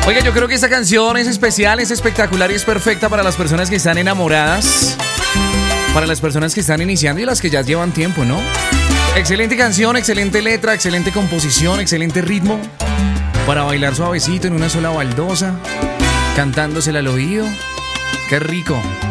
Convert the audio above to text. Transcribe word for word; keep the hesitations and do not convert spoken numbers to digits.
Oiga, yo creo que esta canción es especial, es espectacular y es perfecta para las personas que están enamoradas, para las personas que están iniciando y las que ya llevan tiempo, ¿no? Excelente canción, excelente letra, excelente composición, excelente ritmo para bailar suavecito en una sola baldosa, cantándosela al oído. ¡Qué rico!